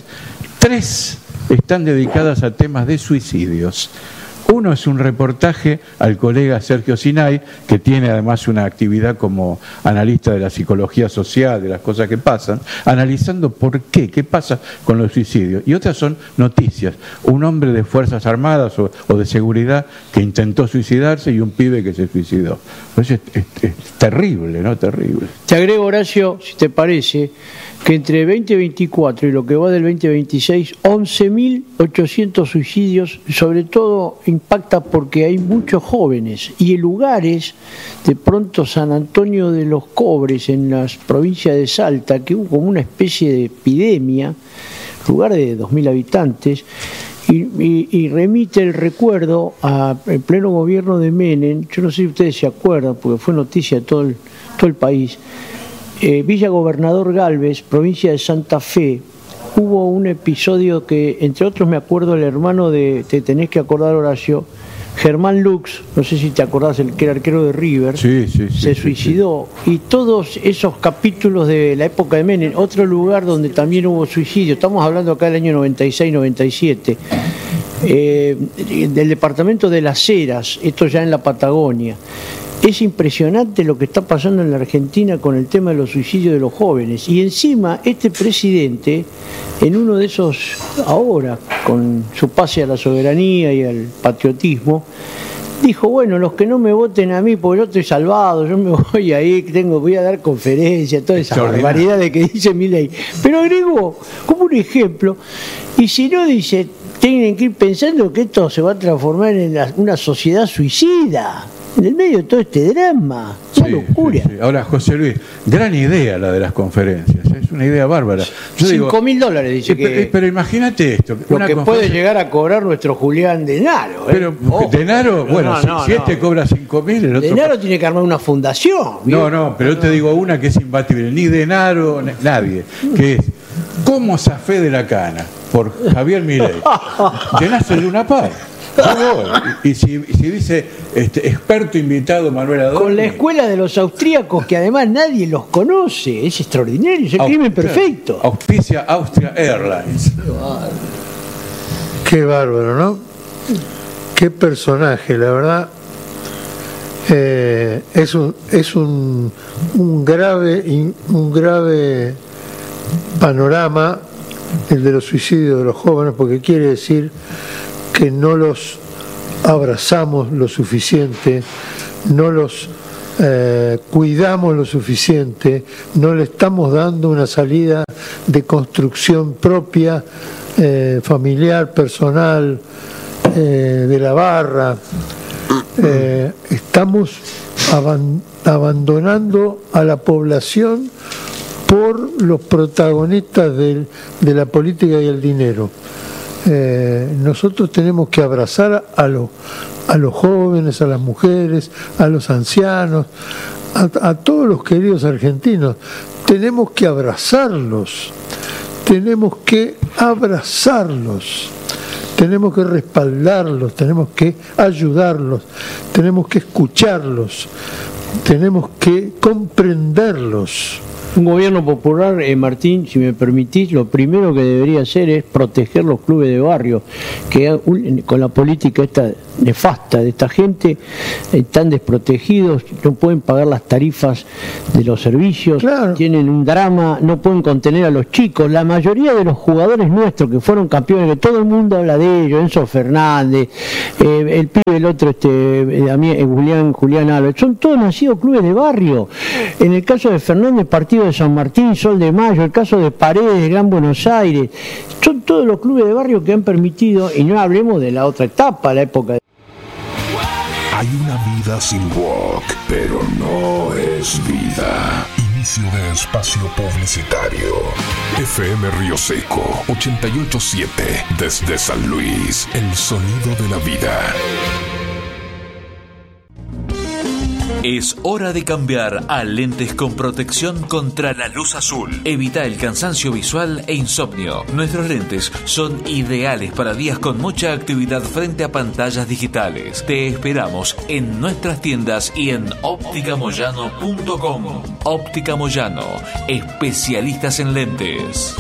tres están dedicadas a temas de suicidios. Uno es un reportaje al colega Sergio Sinay, que tiene además una actividad como analista de la psicología social, de las cosas que pasan, analizando por qué, qué pasa con los suicidios. Y otras son noticias. Un hombre de Fuerzas Armadas o, o de seguridad que intentó suicidarse y un pibe que se suicidó. Pues es, es, es terrible, ¿no? Terrible. Te agrego, Horacio, si te parece, que entre veinte veinticuatro y lo que va del veinte veintiséis, once mil ochocientos suicidios, sobre todo impacta porque hay muchos jóvenes y en lugares, de pronto San Antonio de los Cobres, en las provincias de Salta, que hubo como una especie de epidemia, lugar de dos mil habitantes, y, y, y remite el recuerdo al pleno gobierno de Menem. Yo no sé si ustedes se acuerdan, porque fue noticia de todo el, todo el país. Eh, Villa Gobernador Galvez, provincia de Santa Fe, hubo un episodio que, entre otros, me acuerdo el hermano de, te tenés que acordar, Horacio, Germán Lux, no sé si te acordás, el que era arquero de River, sí, sí, sí, se sí, suicidó, sí. Y todos esos capítulos de la época de Menem, otro lugar donde también hubo suicidio, estamos hablando acá del año noventa y seis noventa y siete, eh, del departamento de Las Heras, esto ya en la Patagonia. Es impresionante lo que está pasando en la Argentina con el tema de los suicidios de los jóvenes. Y encima, este presidente, en uno de esos, ahora, con su pase a la soberanía y al patriotismo, dijo, bueno, los que no me voten a mí, porque yo estoy salvado, yo me voy ahí, tengo, voy a dar conferencias, toda esa barbaridad de que dice Milei. Pero agregó, como un ejemplo, y si no, dice, tienen que ir pensando que esto se va a transformar en una sociedad suicida. En el medio de todo este drama, una sí, locura. Sí, sí. Ahora, José Luis, gran idea la de las conferencias, es una idea bárbara. Yo Cinco mil dólares, dice eh, que... Pero, pero imagínate esto. Lo que conferencia... puede llegar a cobrar nuestro Julián Denaro. ¿eh? Pero Ojo, Denaro, bueno, no, no, si, si no. este cobra cinco mil, el otro... Denaro tiene que armar una fundación. ¿bien? No, no, pero yo te digo una que es imbatible, ni Denaro, ni nadie, que es ¿Cómo zafé de la cana? Por Javier Milei. Llenaste de una paz. Y, y, si, y si dice este, experto invitado Manuel Adorni, con la escuela de los austríacos, que además nadie los conoce, es extraordinario, es el crimen perfecto. Auspicia Austria Airlines. Qué bárbaro, ¿no? Qué personaje, la verdad. Eh, es un, es un, un grave un grave panorama el de los suicidios de los jóvenes, porque quiere decir que no los abrazamos lo suficiente, no los eh, cuidamos lo suficiente, no le estamos dando una salida de construcción propia, eh, familiar, personal, eh, de la barra. Eh, estamos aban- abandonando a la población por los protagonistas del, de la política y el dinero. Eh, nosotros tenemos que abrazar a, lo, a los jóvenes, a las mujeres, a los ancianos, a, a todos los queridos argentinos. Tenemos que abrazarlos, tenemos que abrazarlos, tenemos que respaldarlos, tenemos que ayudarlos, tenemos que escucharlos, tenemos que comprenderlos. Un gobierno popular, eh, Martín, si me permitís, lo primero que debería hacer es proteger los clubes de barrio, que un, con la política esta nefasta de esta gente, están desprotegidos, no pueden pagar las tarifas de los servicios, claro. Tienen un drama, no pueden contener a los chicos. La mayoría de los jugadores nuestros que fueron campeones, que todo el mundo habla de ellos, Enzo Fernández, eh, el pibe, el otro, este, eh, Julián, Julián Álvarez, son todos nacidos clubes de barrio. En el caso de Fernández, partido de San Martín, Sol de Mayo, el caso de Paredes, de Gran Buenos Aires, son todos los clubes de barrio que han permitido, y no hablemos de la otra etapa, la época de... Hay una vida sin rock, pero no es vida. Inicio de espacio publicitario. F M Río Seco ochenta y ocho punto siete desde San Luis, el sonido de la vida. Es hora de cambiar a lentes con protección contra la luz azul. Evita el cansancio visual e insomnio. Nuestros lentes son ideales para días con mucha actividad frente a pantallas digitales. Te esperamos en nuestras tiendas y en óptica moyano punto com. Óptica Moyano, especialistas en lentes.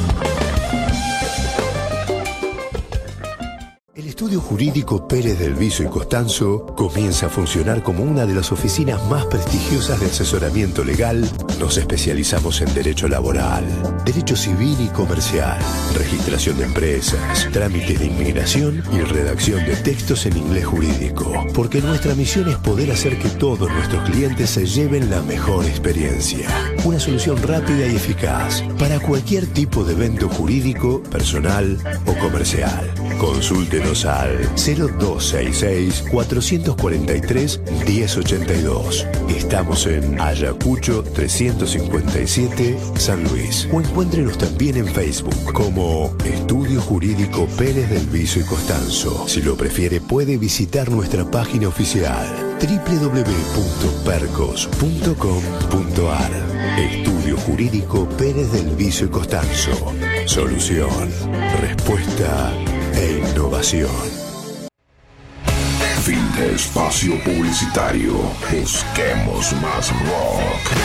El Estudio Jurídico Pérez del Viso y Costanzo comienza a funcionar como una de las oficinas más prestigiosas de asesoramiento legal. Nos especializamos en derecho laboral, derecho civil y comercial, registración de empresas, trámites de inmigración y redacción de textos en inglés jurídico, porque nuestra misión es poder hacer que todos nuestros clientes se lleven la mejor experiencia. Una solución rápida y eficaz para cualquier tipo de evento jurídico, personal o comercial. Consúltenos al cero dos seis seis, cuatro cuatro tres, uno cero ocho dos. Estamos en Ayacucho trescientos cincuenta y siete, San Luis. O encuéntrenos también en Facebook como Estudio Jurídico Pérez del Viso y Costanzo. Si lo prefiere, puede visitar nuestra página oficial doble u doble u doble u punto percos punto com punto a r. Estudio Jurídico Pérez del Viso y Costanzo. Solución, respuesta e innovación. Fin de espacio publicitario. Busquemos más rock.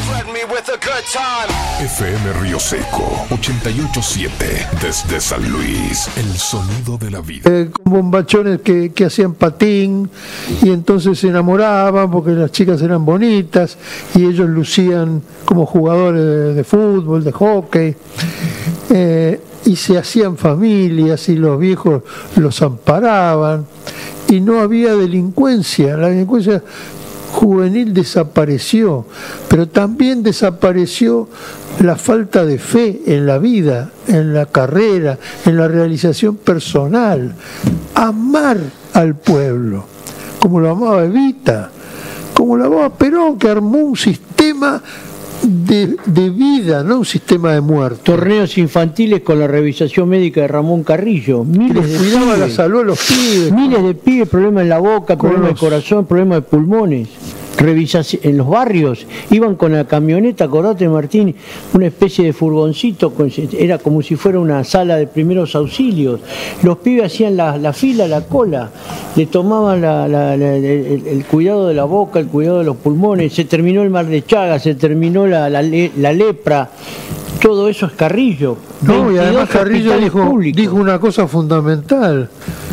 F M Río Seco ochenta y ocho punto siete desde San Luis, el sonido de la vida. Eh, con bombachones que, que hacían patín y entonces se enamoraban porque las chicas eran bonitas y ellos lucían como jugadores de, de fútbol, de hockey. Eh, y se hacían familias y los viejos los amparaban y no había delincuencia. La delincuencia juvenil desapareció, pero también desapareció la falta de fe en la vida, en la carrera, en la realización personal. Amar al pueblo, como lo amaba Evita, como lo amaba Perón, que armó un sistema De, de vida, no un sistema de muerte. Torneos infantiles con la revisación médica de Ramón Carrillo. Miles de cuidaba la salud de los pibes. Miles de pibes, problemas en la boca, problemas de corazón, problemas de pulmones. Revisación en los barrios, iban con la camioneta, acordate Martín, una especie de furgoncito, era como si fuera una sala de primeros auxilios. Los pibes hacían la, la fila, la cola, le tomaban la, la, la, el, el cuidado de la boca, el cuidado de los pulmones, se terminó el mar de Chagas, se terminó la, la, la lepra, todo eso es Carrillo. No, y además Carrillo dijo, dijo una cosa fundamental,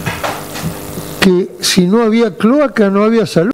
que si no había cloaca no había salud.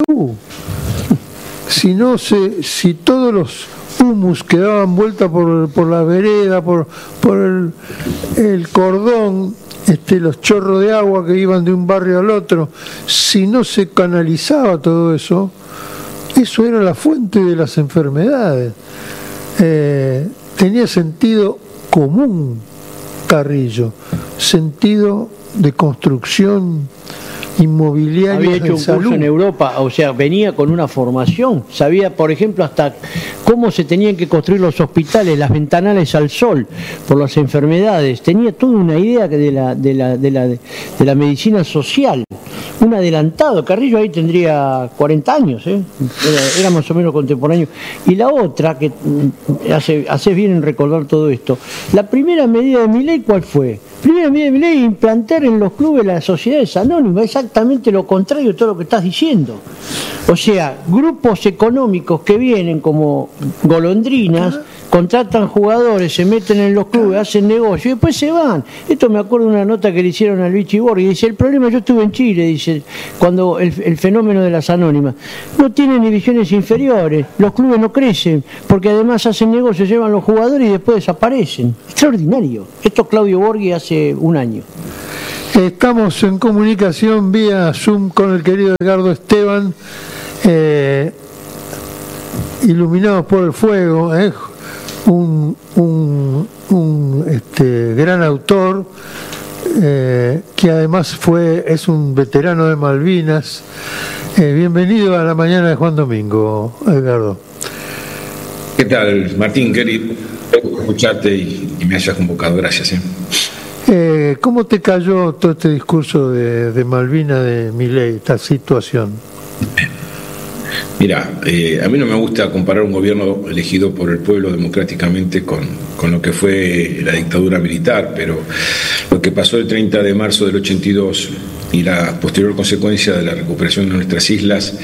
Si no se, si todos los humus que daban vuelta por, por la vereda, por, por el, el cordón, este, los chorros de agua que iban de un barrio al otro, si no se canalizaba todo eso, eso era la fuente de las enfermedades. Eh, tenía sentido común Carrillo, sentido de construcción inmobiliaria. Había hecho un curso en Europa, o sea, venía con una formación, sabía, por ejemplo, hasta cómo se tenían que construir los hospitales, las ventanales al sol, por las enfermedades, tenía toda una idea de la, de la, de la, de la medicina social, un adelantado. Carrillo ahí tendría cuarenta años, ¿eh? era, era más o menos contemporáneo. Y la otra, que hace, hace bien en recordar todo esto, la primera medida de Milei, ¿cuál fue? Primera medida de Milei, implantar en los clubes las sociedades anónimas, exactamente lo contrario de todo lo que estás diciendo. O sea, grupos económicos que vienen como golondrinas contratan jugadores, se meten en los clubes, hacen negocio y después se van. Esto me acuerdo de una nota que le hicieron al Vichy Borghi, dice, el problema, yo estuve en Chile, dice, cuando el, el fenómeno de las anónimas, no tienen divisiones inferiores, los clubes no crecen, porque además hacen negocio, llevan los jugadores y después desaparecen. Extraordinario. Esto es Claudio Borghi hace un año. Estamos en comunicación vía Zoom con el querido Edgardo Esteban, eh, iluminados por el fuego, eh, un, un, un este, gran autor, eh, que además fue es un veterano de Malvinas. Eh, bienvenido a la mañana de Juan Domingo, Edgardo. ¿Qué tal, Martín? Querido escucharte y, y me hayas convocado. Gracias. ¿eh? Eh, ¿Cómo te cayó todo este discurso de, de Malvinas de Milei, esta situación? Mira, eh, a mí no me gusta comparar un gobierno elegido por el pueblo democráticamente con, con lo que fue la dictadura militar, pero lo que pasó el treinta de marzo del ochenta y dos y la posterior consecuencia de la recuperación de nuestras islas,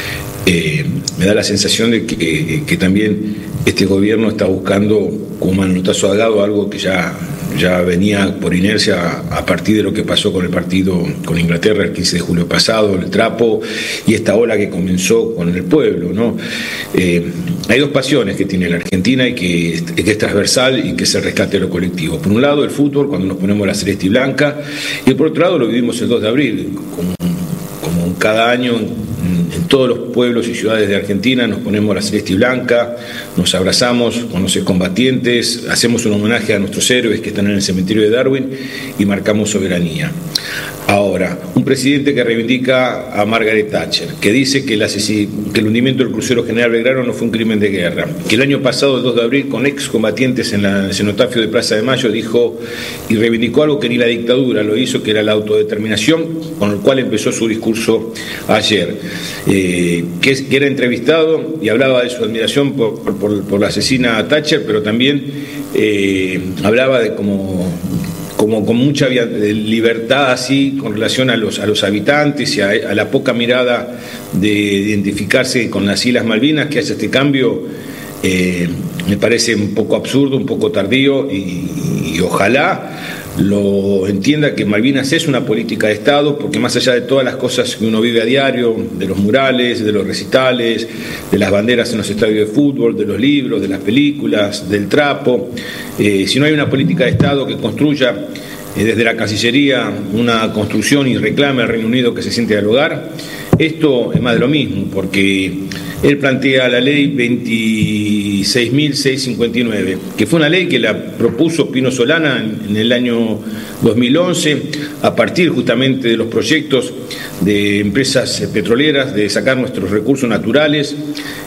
eh, me da la sensación de que, que también este gobierno está buscando como manotazo ahogado algo que ya... ya venía por inercia a partir de lo que pasó con el partido con Inglaterra el quince de julio pasado, el trapo y esta ola que comenzó con el pueblo, ¿no? Eh, hay dos pasiones que tiene la Argentina y que, que es transversal y que es el rescate de lo colectivo. Por un lado el fútbol, cuando nos ponemos la celeste y blanca, y por otro lado lo vivimos el dos de abril, como, como cada año en todos los pueblos y ciudades de Argentina nos ponemos la celeste y blanca, nos abrazamos con los excombatientes, hacemos un homenaje a nuestros héroes que están en el cementerio de Darwin y marcamos soberanía. Ahora, un presidente que reivindica a Margaret Thatcher, que dice que el, que el hundimiento del crucero General Belgrano no fue un crimen de guerra, que el año pasado, el dos de abril, con excombatientes en, la, en el cenotafio de Plaza de Mayo, dijo y reivindicó algo que ni la dictadura lo hizo, que era la autodeterminación, con el cual empezó su discurso ayer, eh, que, que era entrevistado y hablaba de su admiración por, por, por la asesina Thatcher, pero también eh, hablaba de como... como con mucha libertad así con relación a los, a los habitantes y a, a la poca mirada de identificarse con las Islas Malvinas, que hace este cambio, eh, me parece un poco absurdo, un poco tardío y, y ojalá lo entienda que Malvinas es una política de Estado, porque más allá de todas las cosas que uno vive a diario, de los murales, de los recitales, de las banderas en los estadios de fútbol, de los libros, de las películas, del trapo, eh, si no hay una política de Estado que construya eh, desde la Cancillería una construcción y reclame al Reino Unido que se siente al hogar, esto es más de lo mismo, porque él plantea la ley veintiséis mil seiscientos cincuenta y nueve, que fue una ley que la propuso Pino Solana en, en el año dos mil once, a partir justamente de los proyectos de empresas petroleras, de sacar nuestros recursos naturales,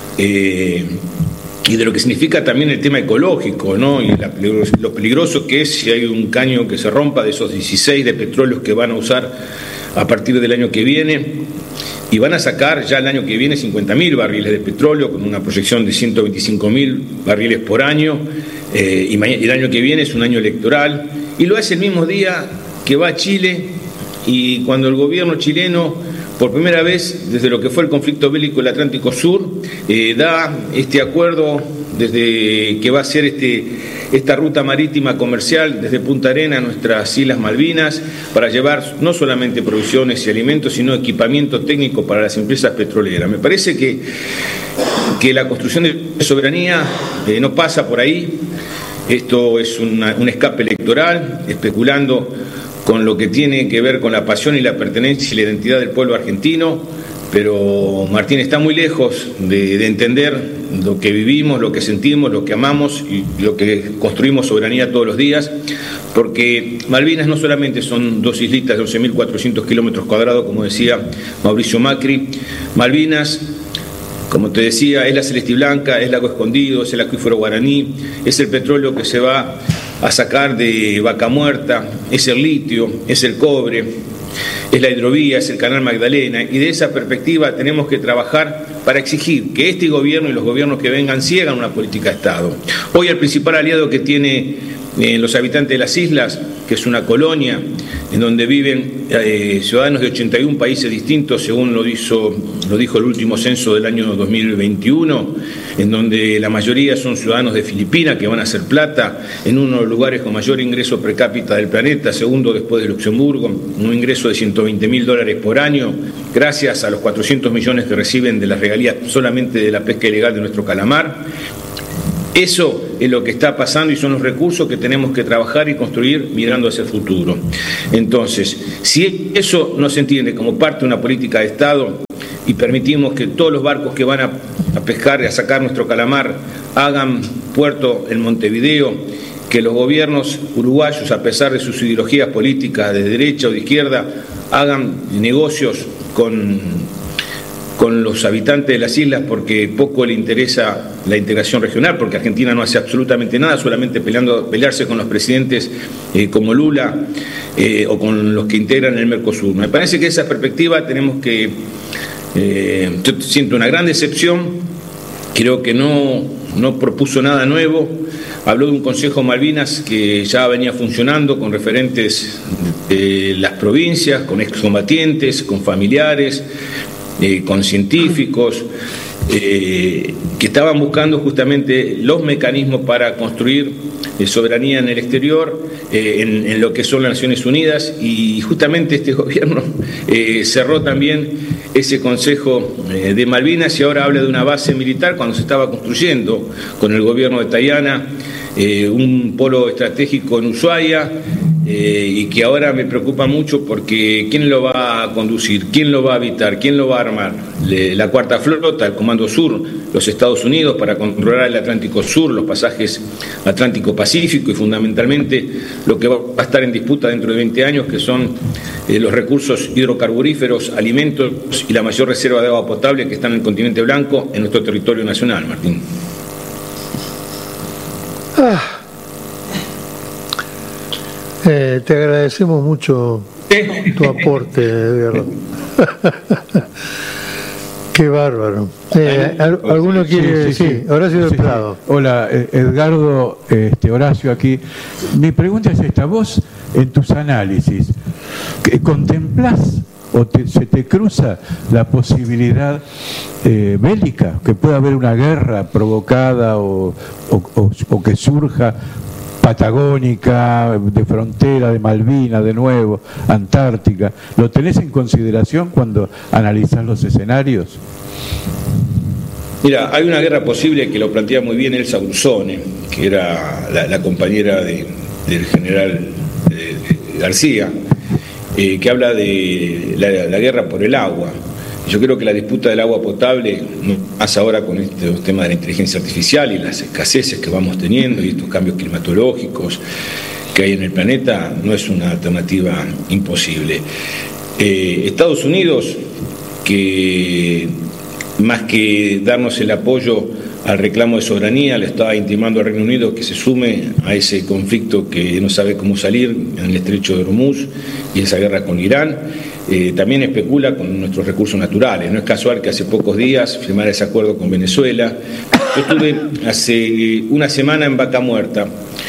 eh, y de lo que significa también el tema ecológico, ¿no? Y la, lo peligroso que es si hay un caño que se rompa de esos dieciséis de petróleos que van a usar a partir del año que viene. Y van a sacar ya el año que viene cincuenta mil barriles de petróleo con una proyección de ciento veinticinco mil barriles por año, eh, y el año que viene es un año electoral, y lo hace el mismo día que va a Chile, y cuando el gobierno chileno, por primera vez desde lo que fue el conflicto bélico del Atlántico Sur, eh, da este acuerdo desde que va a ser este, esta ruta marítima comercial desde Punta Arenas a nuestras Islas Malvinas para llevar no solamente provisiones y alimentos, sino equipamiento técnico para las empresas petroleras. Me parece que, que la construcción de soberanía eh, no pasa por ahí. Esto es una, un escape electoral, especulando con lo que tiene que ver con la pasión y la pertenencia y la identidad del pueblo argentino, pero Martín está muy lejos de, de entender lo que vivimos, lo que sentimos, lo que amamos y lo que construimos soberanía todos los días, porque Malvinas no solamente son dos islitas de once mil cuatrocientos kilómetros cuadrados, como decía Mauricio Macri. Malvinas, como te decía, es la celeste y blanca, es el lago escondido, es el acuífero guaraní, es el petróleo que se va a sacar de Vaca Muerta, es el litio, es el cobre, es la hidrovía, es el canal Magdalena, y de esa perspectiva tenemos que trabajar para exigir que este gobierno y los gobiernos que vengan sigan una política de Estado. Hoy el principal aliado que tiene en los habitantes de las islas, que es una colonia en donde viven eh, ciudadanos de ochenta y un países distintos, según lo, hizo, lo dijo el último censo del año dos mil veintiuno, en donde la mayoría son ciudadanos de Filipinas que van a hacer plata, en uno de los lugares con mayor ingreso per cápita del planeta, segundo después de Luxemburgo, un ingreso de ciento veinte mil dólares por año, gracias a los cuatrocientos millones que reciben de las regalías solamente de la pesca ilegal de nuestro calamar. Eso es lo que está pasando y son los recursos que tenemos que trabajar y construir mirando hacia el futuro. Entonces, si eso no se entiende como parte de una política de Estado y permitimos que todos los barcos que van a, a pescar y a sacar nuestro calamar hagan puerto en Montevideo, que los gobiernos uruguayos, a pesar de sus ideologías políticas de derecha o de izquierda, hagan negocios con... con los habitantes de las islas porque poco le interesa la integración regional, porque Argentina no hace absolutamente nada, solamente peleando, pelearse con los presidentes eh, como Lula eh, o con los que integran el Mercosur. Me parece que esa perspectiva tenemos que... Eh, yo siento una gran decepción, creo que no, no propuso nada nuevo, habló de un Consejo Malvinas que ya venía funcionando con referentes de las provincias, con excombatientes, con familiares, Eh, con científicos eh, que estaban buscando justamente los mecanismos para construir eh, soberanía en el exterior, eh, en, en lo que son las Naciones Unidas, y justamente este gobierno eh, cerró también ese Consejo eh, de Malvinas y ahora habla de una base militar cuando se estaba construyendo con el gobierno de Tayana eh, un polo estratégico en Ushuaia. Eh, y que ahora me preocupa mucho porque ¿quién lo va a conducir? ¿Quién lo va a habitar? ¿Quién lo va a armar? Le, la Cuarta Flota, el Comando Sur, los Estados Unidos para controlar el Atlántico Sur, los pasajes Atlántico-Pacífico y fundamentalmente lo que va a estar en disputa dentro de veinte años, que son eh, los recursos hidrocarburíferos, alimentos y la mayor reserva de agua potable que está en el continente blanco, en nuestro territorio nacional, Martín. Ah. Eh, te agradecemos mucho tu aporte, Edgardo. Qué bárbaro. Eh, ¿Alguno quiere? Sí, sí, sí. sí Horacio del sí, Prado. Sí. Hola, Edgardo, este, Horacio aquí. Mi pregunta es esta. Vos, en tus análisis, ¿contemplás o te, se te cruza la posibilidad eh, bélica? Que pueda haber una guerra provocada o, o, o, o que surja patagónica, de frontera, de Malvinas, de nuevo, Antártica. ¿Lo tenés en consideración cuando analizás los escenarios? Mira, hay una guerra posible que lo plantea muy bien Elsa Ursone, que era la, la compañera de, del general de, de García, eh, que habla de la, la guerra por el agua. Yo creo que la disputa del agua potable, más ahora con estos temas de la inteligencia artificial y las escaseces que vamos teniendo y estos cambios climatológicos que hay en el planeta, no es una alternativa imposible. Eh, Estados Unidos, que más que darnos el apoyo al reclamo de soberanía, le estaba intimando al Reino Unido que se sume a ese conflicto que no sabe cómo salir en el estrecho de Hormuz y esa guerra con Irán. Eh, también especula con nuestros recursos naturales. No es casual que hace pocos días firmara ese acuerdo con Venezuela. Yo estuve hace una semana en Vaca Muerta.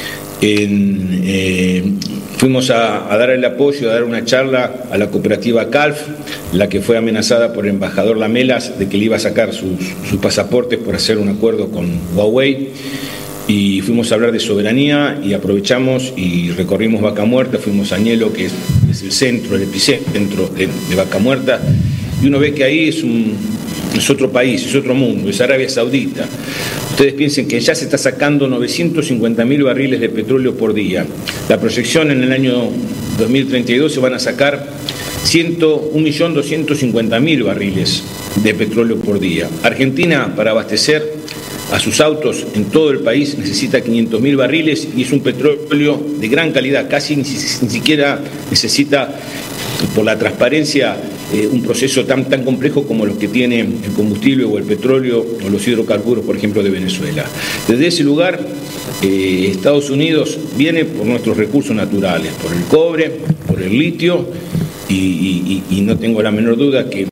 En, eh, fuimos a, a dar el apoyo, a dar una charla a la cooperativa Calf, la que fue amenazada por el embajador Lamelas de que le iba a sacar sus, sus pasaportes por hacer un acuerdo con Huawei. Y fuimos a hablar de soberanía y aprovechamos y recorrimos Vaca Muerta, fuimos a Añelo, que es, es el centro, el epicentro de, de Vaca Muerta, y uno ve que ahí es, un, es otro país, es otro mundo, es Arabia Saudita. Ustedes piensen que ya se está sacando novecientos cincuenta mil barriles de petróleo por día. La proyección en el año dos mil treinta y dos se van a sacar un millón doscientos cincuenta mil barriles de petróleo por día. Argentina, para abastecer a sus autos en todo el país, necesita quinientos mil barriles y es un petróleo de gran calidad, casi ni, ni siquiera necesita, por la transparencia, eh, un proceso tan, tan complejo como los que tiene el combustible o el petróleo o los hidrocarburos, por ejemplo, de Venezuela. Desde ese lugar, eh, Estados Unidos viene por nuestros recursos naturales, por el cobre, por el litio, y, y, y no tengo la menor duda que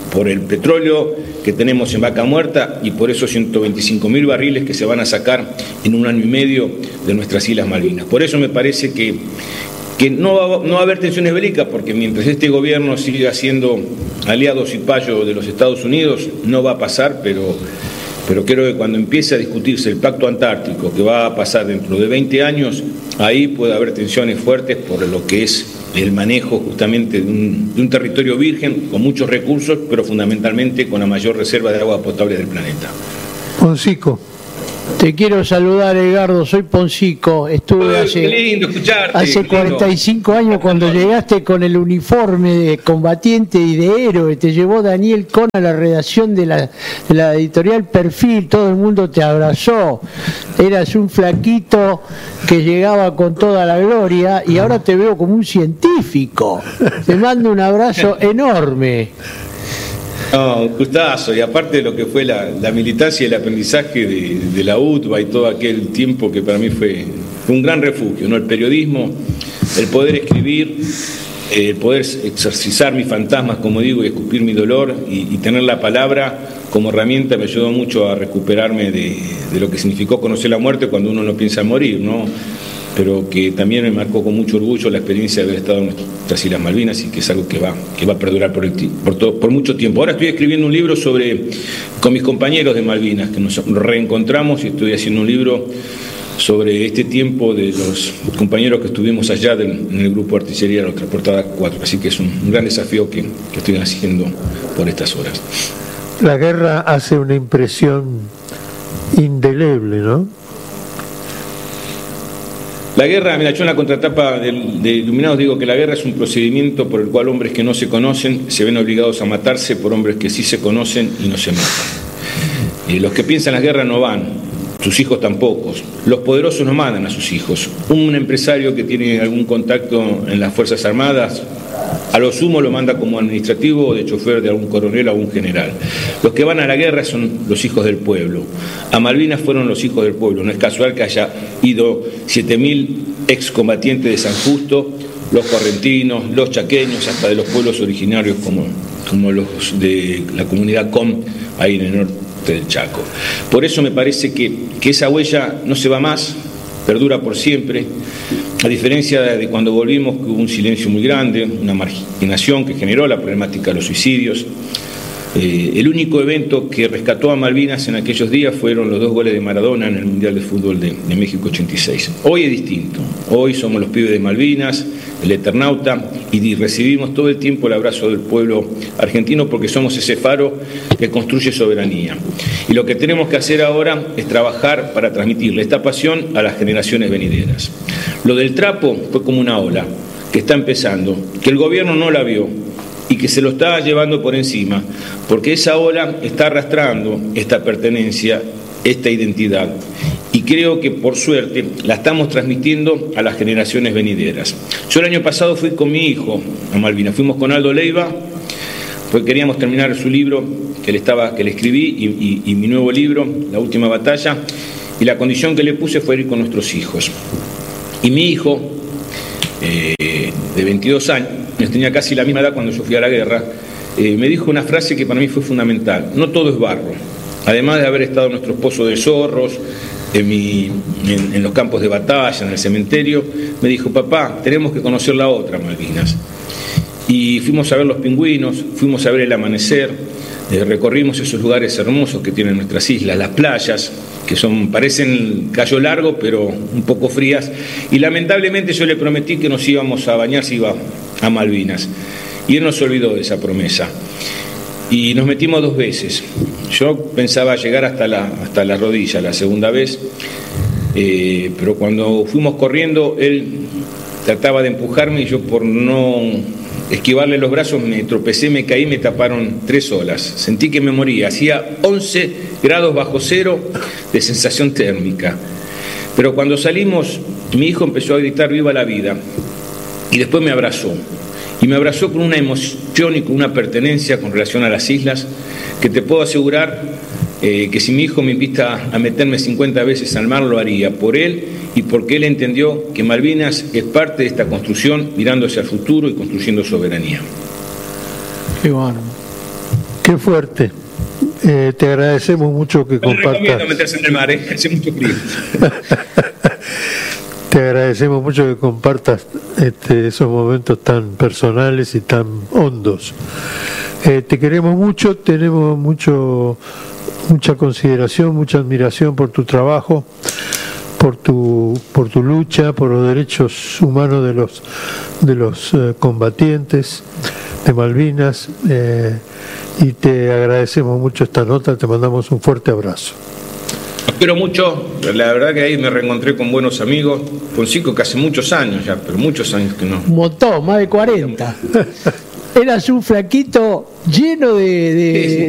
por el petróleo que tenemos en Vaca Muerta y por esos ciento veinticinco mil barriles que se van a sacar en un año y medio de nuestras Islas Malvinas. Por eso me parece que, que no, va, no va a haber tensiones bélicas, porque mientras este gobierno siga siendo aliado y payo de los Estados Unidos, no va a pasar, pero, pero creo que cuando empiece a discutirse el Pacto Antártico, que va a pasar dentro de veinte años, ahí puede haber tensiones fuertes por lo que es el manejo justamente de un, de un territorio virgen con muchos recursos, pero fundamentalmente con la mayor reserva de agua potable del planeta. Poncico. Te quiero saludar, Edgardo, soy Poncico. Estuve Ay, hace, qué lindo escucharte, hace cuarenta y cinco años cuando llegaste con el uniforme de combatiente y de héroe. Te llevó Daniel Cohn a la redacción de la, de la editorial Perfil, todo el mundo te abrazó. Eras un flaquito que llegaba con toda la gloria y ahora te veo como un científico. Te mando un abrazo enorme. No, un gustazo, y aparte de lo que fue la, la militancia y el aprendizaje de, de la U T B A y todo aquel tiempo que para mí fue, fue un gran refugio, ¿no? El periodismo, el poder escribir, el poder exorcizar mis fantasmas, como digo, y escupir mi dolor, y, y tener la palabra como herramienta me ayudó mucho a recuperarme de, de lo que significó conocer la muerte cuando uno no piensa en morir, ¿no? Pero que también me marcó con mucho orgullo la experiencia de haber estado en nuestras Islas Malvinas y que es algo que va, que va a perdurar por, el, por, todo, por mucho tiempo. Ahora estoy escribiendo un libro sobre, con mis compañeros de Malvinas, que nos reencontramos, y estoy haciendo un libro sobre este tiempo de los compañeros que estuvimos allá del, en el grupo de artillería de la Transportada cuatro. Así que es un, un gran desafío que, que estoy haciendo por estas horas. La guerra hace una impresión indeleble, ¿no? La guerra, mira, yo en la contratapa de, de Iluminados digo que la guerra es un procedimiento por el cual hombres que no se conocen se ven obligados a matarse por hombres que sí se conocen y no se matan. Y los que piensan la guerra no van, sus hijos tampoco. Los poderosos no mandan a sus hijos. Un empresario que tiene algún contacto en las Fuerzas Armadas, a lo sumo lo manda como administrativo o de chofer de algún coronel o algún general. Los que van a la guerra son los hijos del pueblo. A Malvinas fueron los hijos del pueblo. No es casual que haya ido siete mil excombatientes de San Justo, los correntinos, los chaqueños, hasta de los pueblos originarios como, como los de la comunidad Com, ahí en el norte del Chaco. Por eso me parece que, que esa huella no se va más, perdura por siempre, a diferencia de cuando volvimos, que hubo un silencio muy grande, una marginación que generó la problemática de los suicidios. Eh, el único evento que rescató a Malvinas en aquellos días fueron los dos goles de Maradona en el Mundial de Fútbol de, de México ochenta y seis. Hoy es distinto, hoy somos los pibes de Malvinas, el Eternauta, y recibimos todo el tiempo el abrazo del pueblo argentino porque somos ese faro que construye soberanía. Y lo que tenemos que hacer ahora es trabajar para transmitirle esta pasión a las generaciones venideras. Lo del trapo fue como una ola que está empezando, que el gobierno no la vio y que se lo está llevando por encima, porque esa ola está arrastrando esta pertenencia, esta identidad, y creo que por suerte la estamos transmitiendo a las generaciones venideras. Yo el año pasado fui con mi hijo a Malvinas, fuimos con Aldo Leiva, porque queríamos terminar su libro que le, estaba, que le escribí y, y, y mi nuevo libro, La Última Batalla, y la condición que le puse fue ir con nuestros hijos. Y mi hijo, eh, de veintidós años, tenía casi la misma edad cuando yo fui a la guerra, eh, me dijo una frase que para mí fue fundamental: no todo es barro. Además de haber estado en nuestros pozos de zorros, en, mi, en, en los campos de batalla, en el cementerio, me dijo: papá, tenemos que conocer la otra Malvinas. Y fuimos a ver los pingüinos, fuimos a ver el amanecer, eh, recorrimos esos lugares hermosos que tienen nuestras islas, las playas, que son, parecen callo largo, pero un poco frías, y lamentablemente yo le prometí que nos íbamos a bañar si iba a Malvinas, y él no se olvidó de esa promesa, y nos metimos dos veces. Yo pensaba llegar hasta la, hasta la rodilla la segunda vez, eh, pero cuando fuimos corriendo, él trataba de empujarme, y yo por no esquivarle los brazos me tropecé, me caí, me taparon tres olas. Sentí que me moría, hacía once grados bajo cero de sensación térmica. Pero cuando salimos, mi hijo empezó a gritar viva la vida, y después me abrazó. Y me abrazó con una emoción y con una pertenencia con relación a las islas, que te puedo asegurar eh, que si mi hijo me invita a meterme cincuenta veces al mar, lo haría por él y porque él entendió que Malvinas es parte de esta construcción, mirando hacia el futuro y construyendo soberanía. Qué bueno. Qué fuerte. Eh, te agradecemos mucho que no compartas. recomiendo meterse en el mar, ¿eh? Hace mucho frío. Te agradecemos mucho que compartas este, esos momentos tan personales y tan hondos. Eh, te queremos mucho, tenemos mucho, mucha consideración, mucha admiración por tu trabajo, por tu, por tu lucha, por los derechos humanos de los, de los eh, combatientes de Malvinas, eh, y te agradecemos mucho esta nota, te mandamos un fuerte abrazo. Espero mucho, la verdad que ahí me reencontré con buenos amigos, con Cico que hace muchos años ya, pero muchos años que no. Un montón, más de cuarenta. Eras un flaquito lleno de, de, sí, sí.